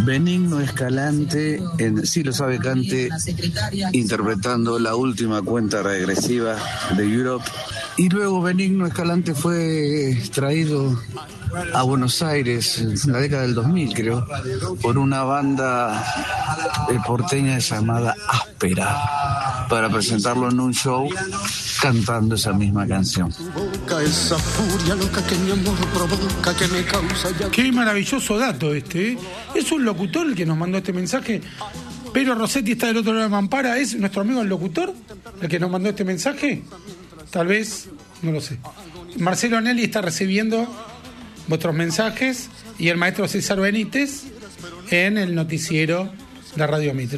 Benigno Escalante en Sí lo sabe Cante, interpretando la última cuenta regresiva de Europe. Y luego Benigno Escalante fue traído a Buenos Aires en la década del 2000, creo, por una banda porteña llamada Áspera, para presentarlo en un show cantando esa misma canción. Qué maravilloso dato este, ¿eh? Es un locutor el que nos mandó este mensaje. Pero Rossetti está del otro lado de Mampara. ¿Es nuestro amigo el locutor el que nos mandó este mensaje? Tal vez, no lo sé. Marcelo Anelli está recibiendo vuestros mensajes y el maestro César Benítez en el noticiero de Radio Mitre.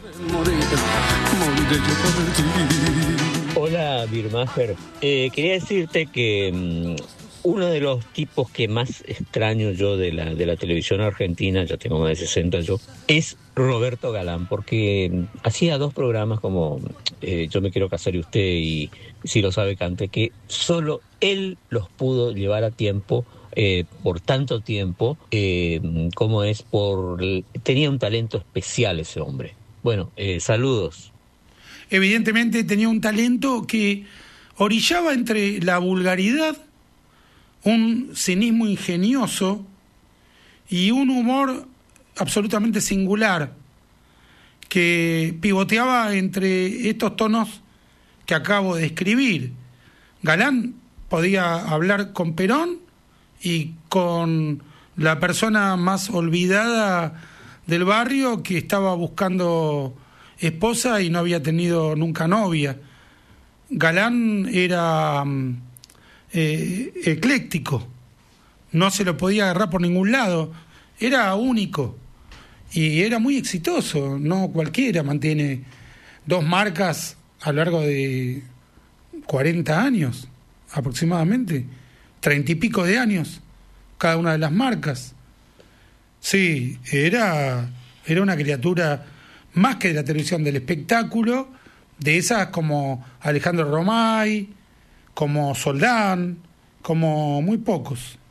Hola, Birmacher. Quería decirte que uno de los tipos que más extraño yo de la televisión argentina, ya tengo más de 60 yo, es Roberto Galán, porque hacía 2 programas como Yo me quiero casar y usted y Si lo sabe Cante, que solo él los pudo llevar a tiempo por tanto tiempo, como es tenía un talento especial ese hombre. Bueno, saludos. Evidentemente tenía un talento que orillaba entre la vulgaridad, un cinismo ingenioso y un humor absolutamente singular que pivoteaba entre estos tonos que acabo de describir. Galán podía hablar con Perón y con la persona más olvidada del barrio que estaba buscando esposa y no había tenido nunca novia. Galán era ecléctico, no se lo podía agarrar por ningún lado, era único y era muy exitoso. No cualquiera mantiene 2 marcas a lo largo de 40 años aproximadamente, 30 y pico de años cada una de las marcas. Sí, era una criatura más que de la televisión, del espectáculo, de esas como Alejandro Romay, como Soldán, como muy pocos.